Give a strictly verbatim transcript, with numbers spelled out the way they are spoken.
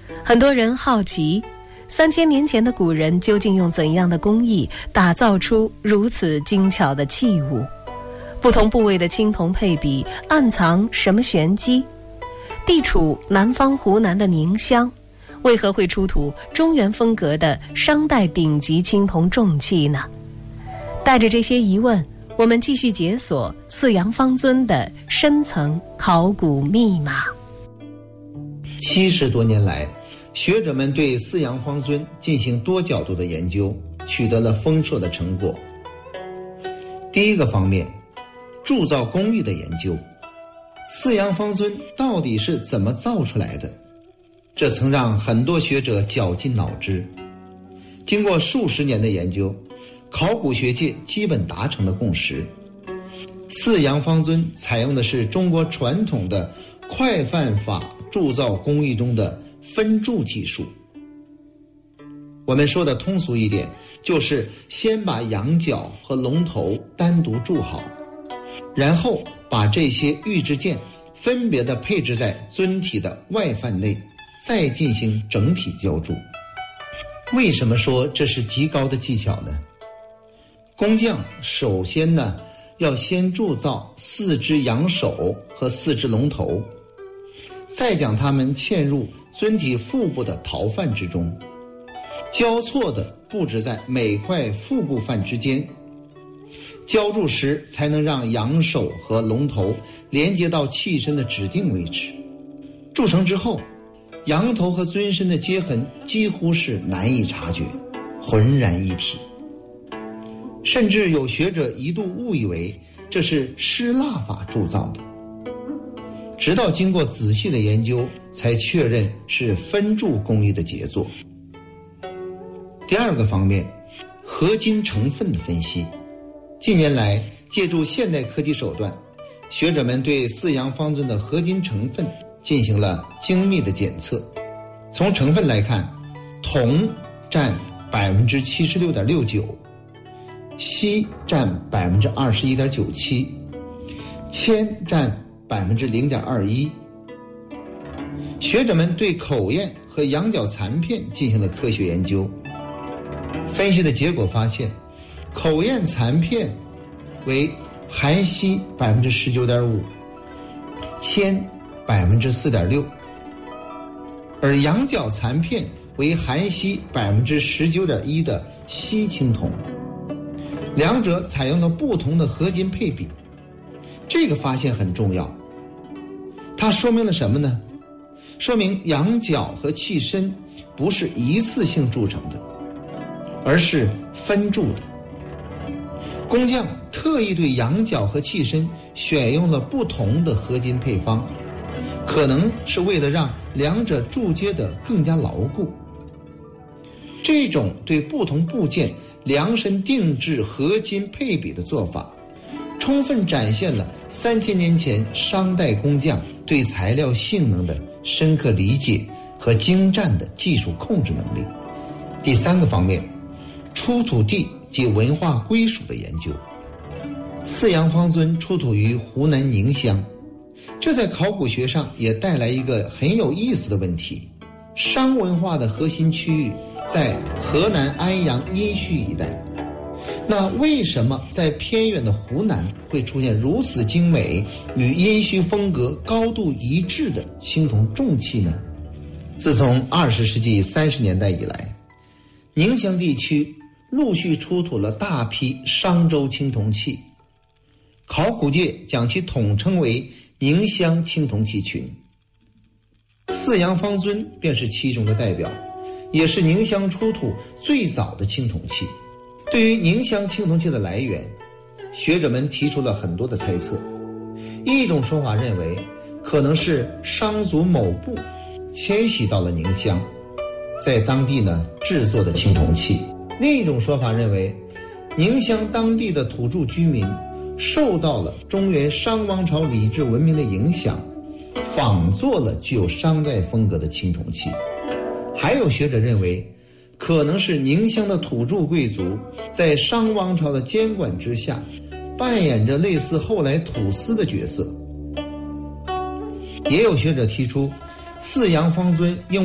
很多人好奇，三千年前的古人究竟用怎样的工艺打造出如此精巧的器物？不同部位的青铜配比暗藏什么玄机？地处南方湖南的宁乡，为何会出土中原风格的商代顶级青铜重器呢？带着这些疑问，我们继续解锁四羊方尊的深层考古密码。 七十多年来，学者们对四羊方尊进行多角度的研究，取得了丰硕的成果。第一个方面，铸造工艺的研究。四羊方尊到底是怎么造出来的？这曾让很多学者绞尽脑汁。经过数十年的研究，考古学界基本达成了共识，四羊方尊采用的是中国传统的快范法铸造工艺中的分铸技术。我们说的通俗一点，就是先把羊角和龙头单独铸好，然后把这些玉制件分别地配置在尊体的外范内，再进行整体浇铸。为什么说这是极高的技巧呢？工匠首先呢，要先铸造四只羊首和四只龙头，再将它们嵌入尊体腹部的陶范之中，交错地布置在每块腹部范之间。浇铸时才能让羊首和龙头连接到器身的指定位置。铸成之后，羊头和尊身的接痕几乎是难以察觉，浑然一体。甚至有学者一度误以为这是失蜡法铸造的，直到经过仔细的研究，才确认是分铸工艺的杰作。第二个方面，合金成分的分析。近年来，借助现代科技手段，学者们对四羊方尊的合金成分进行了精密的检测。从成分来看，铜占 百分之七十六点六九，锡占 百分之二十一点九七， 铅占 百分之零点二一。学者们对口砚和羊角残片进行了科学研究，分析的结果发现，口砚残片为含锡 百分之十九点五， 铅 百分之四点六， 而羊角残片为含锡 百分之十九点一 的锡青铜。两者采用了不同的合金配比，这个发现很重要。它说明了什么呢？说明羊角和器身不是一次性铸成的，而是分铸的。工匠特意对羊角和器身选用了不同的合金配方，可能是为了让两者铸接得更加牢固。这种对不同部件量身定制合金配比的做法，充分展现了三千年前商代工匠对材料性能的深刻理解和精湛的技术控制能力。第三个方面，出土地及文化归属的研究。四羊方尊出土于湖南宁乡，这在考古学上也带来一个很有意思的问题：商文化的核心区域在河南安阳殷墟一带，那为什么在偏远的湖南会出现如此精美与殷墟风格高度一致的青铜重器呢？自从二十世纪三十年代以来，宁乡地区陆续出土了大批商周青铜器，考古界将其统称为宁乡青铜器群。四羊方尊便是其中的代表，也是宁乡出土最早的青铜器。对于宁乡青铜器的来源，学者们提出了很多的猜测。一种说法认为，可能是商族某部迁徙到了宁乡，在当地呢制作的青铜器。另一种说法认为，宁乡当地的土著居民受到了中原商王朝礼制文明的影响，仿作了具有商代风格的青铜器。还有学者认为，可能是宁乡的土著贵族在商王朝的监管之下，扮演着类似后来土司的角色。也有学者提出，四羊方尊因